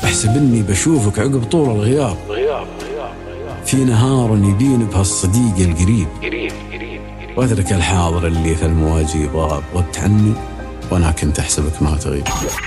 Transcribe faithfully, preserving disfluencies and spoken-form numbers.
احسب اني بشوفك عقب طول الغياب، غياب غياب غياب في نهار يبين بهالصديق القريب، قريب قريب قريب. واترك الحاضر اللي في المواجيب غاب، غبت عني وانا كنت احسبك ما تغيب.